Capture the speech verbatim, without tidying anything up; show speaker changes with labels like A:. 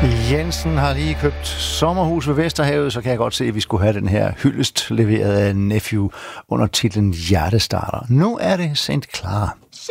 A: Jensen har lige købt sommerhus ved Vesterhavet, så kan jeg godt se, at vi skulle have den her hyldest leveret af Nephew under titlen Hjertestarter. Nu er det Saint Clara.